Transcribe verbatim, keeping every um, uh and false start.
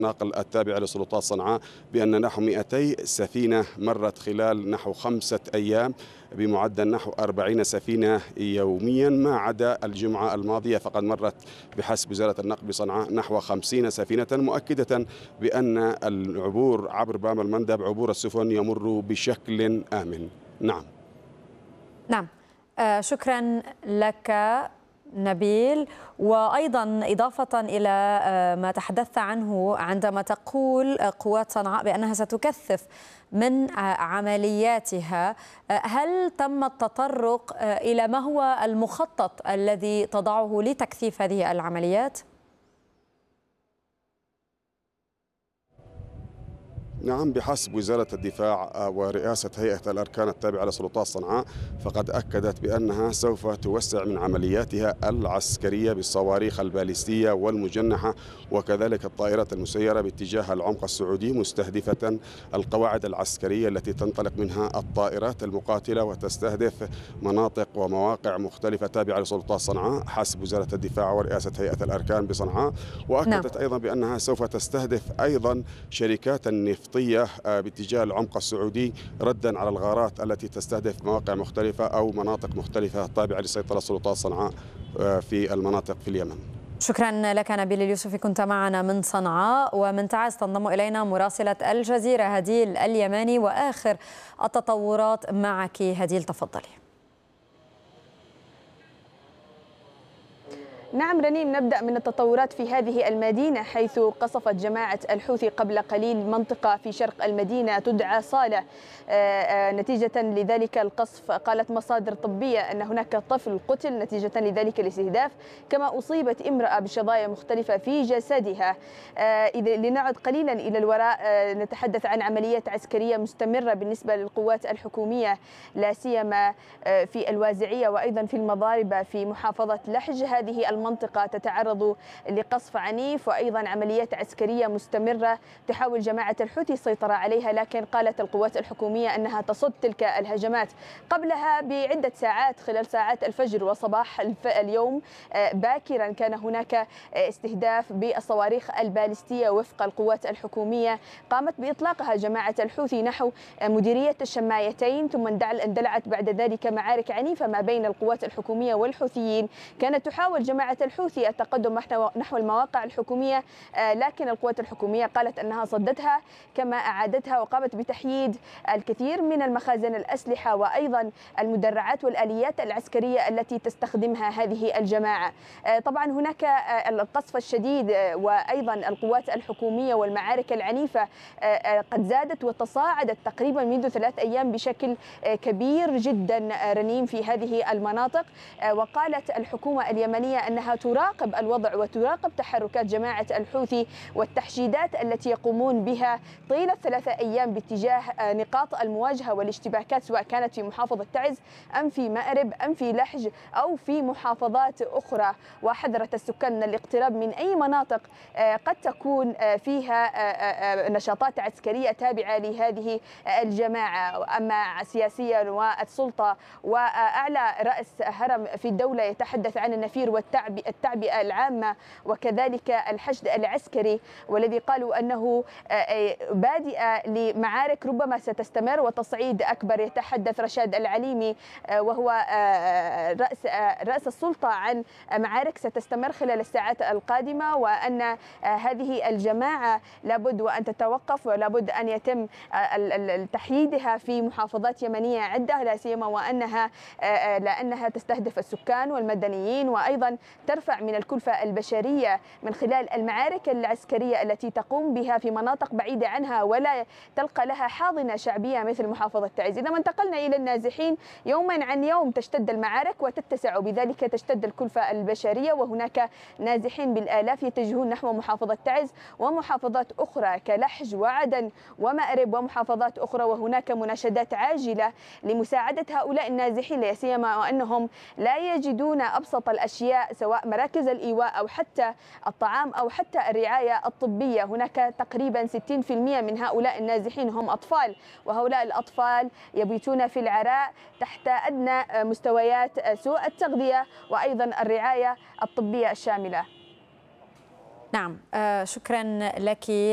ناقل التابعة لسلطات صنعاء بأن نحو مئتي سفينة مرت خلال نحو خمسة أيام بمعدل نحو أربعين سفينة يوميا، ما عدا الجمعة الماضية فقد مرت بحسب وزارة النقل بصنعاء نحو خمسين سفينة، مؤكدة بأن العبور عبر باب المندب عبور السفن يمر بشكل آمن. نعم نعم آه شكرا لك نبيل. وأيضا إضافة إلى ما تحدثت عنه عندما تقول قوات صنعاء بأنها ستكثف من عملياتها، هل تم التطرق إلى ما هو المخطط الذي تضعه لتكثيف هذه العمليات؟ نعم، بحسب وزارة الدفاع ورئاسة هيئة الأركان التابعة لسلطات صنعاء فقد أكدت بأنها سوف توسع من عملياتها العسكرية بالصواريخ الباليستية والمجنحة وكذلك الطائرات المسيرة باتجاه العمق السعودي، مستهدفة القواعد العسكرية التي تنطلق منها الطائرات المقاتلة وتستهدف مناطق ومواقع مختلفة تابعة لسلطات صنعاء حسب وزارة الدفاع ورئاسة هيئة الأركان بصنعاء. وأكدت أيضا بأنها سوف تستهدف أيضا شركات النفط باتجاه العمق السعودي ردا على الغارات التي تستهدف مواقع مختلفة أو مناطق مختلفة تابعة لسيطرة سلطات صنعاء في المناطق في اليمن. شكرا لك نبيل اليوسفي، كنت معنا من صنعاء. ومن تعز تنضم إلينا مراسلة الجزيرة هديل اليماني، وآخر التطورات معك هديل، تفضلي. نعم رنيم، نبدأ من التطورات في هذه المدينة، حيث قصفت جماعة الحوثي قبل قليل منطقة في شرق المدينة تدعى صالة. نتيجة لذلك القصف قالت مصادر طبية أن هناك طفل قتل نتيجة لذلك الاستهداف، كما أصيبت امرأة بشظايا مختلفة في جسدها. إذا لنعد قليلا إلى الوراء نتحدث عن عمليات عسكرية مستمرة بالنسبة للقوات الحكومية، لا سيما في الوازعية وأيضا في المضاربة في محافظة لحج. هذه المنطقة تتعرض لقصف عنيف وأيضا عمليات عسكرية مستمرة تحاول جماعة الحوثي السيطرة عليها، لكن قالت القوات الحكومية أنها تصد تلك الهجمات. قبلها بعدة ساعات خلال ساعات الفجر وصباح اليوم باكرا كان هناك استهداف بالصواريخ البالستية وفق القوات الحكومية، قامت بإطلاقها جماعة الحوثي نحو مديرية الشمايتين، ثم اندلعت بعد ذلك معارك عنيفة ما بين القوات الحكومية والحوثيين. كانت تحاول جماعة الحوثي التقدم نحو المواقع الحكومية، لكن القوات الحكومية قالت أنها صدتها كما أعادتها، وقامت بتحييد الكثير من المخازن الأسلحة وأيضا المدرعات والآليات العسكرية التي تستخدمها هذه الجماعة. طبعا هناك القصف الشديد وأيضا القوات الحكومية والمعارك العنيفة قد زادت وتصاعدت تقريبا منذ ثلاث أيام بشكل كبير جدا رنيم في هذه المناطق. وقالت الحكومة اليمنية أنها تراقب الوضع وتراقب تحركات جماعة الحوثي والتحشيدات التي يقومون بها طيلة ثلاثة أيام باتجاه نقاط المواجهة والاشتباكات، سواء كانت في محافظة تعز أم في مأرب أم في لحج أو في محافظات أخرى. وحذرت السكان من الاقتراب من أي مناطق قد تكون فيها نشاطات عسكرية تابعة لهذه الجماعة. أما سياسيا والسلطة وأعلى رأس هرم في الدولة يتحدث عن النفير والتعبئة العامة وكذلك الحشد العسكري، والذي قالوا أنه بادئة لمعارك ربما ستستمر وتصعيد أكبر. يتحدث رشاد العليمي وهو رأس رأس السلطة عن معارك ستستمر خلال الساعات القادمة، وأن هذه الجماعة لابد وأن تتوقف ولابد أن يتم تحييدها في محافظات يمنية عدة، لا سيما وأنها لأنها تستهدف السكان والمدنيين وأيضا ترفع من الكلفة البشرية من خلال المعارك العسكرية التي تقوم بها في مناطق بعيدة عنها ولا تلقى لها حاضنة شعبية مثل محافظة تعز. إذا ما انتقلنا إلى النازحين، يوما عن يوم تشتد المعارك وتتسع، وبذلك تشتد الكلفة البشرية، وهناك نازحين بالآلاف يتجهون نحو محافظة تعز ومحافظات أخرى كلحج وعدن ومأرب ومحافظات أخرى. وهناك مناشدات عاجلة لمساعدة هؤلاء النازحين، لا سيما وأنهم لا يجدون أبسط الأشياء سواء مراكز الإيواء أو حتى الطعام أو حتى الرعاية الطبية. هناك تقريبا ستين بالمئة من هؤلاء النازحين هم أطفال، وهؤلاء الأطفال يبيتون في العراء تحت أدنى مستويات سوء التغذية وأيضا الرعاية الطبية الشاملة. نعم شكرا لك.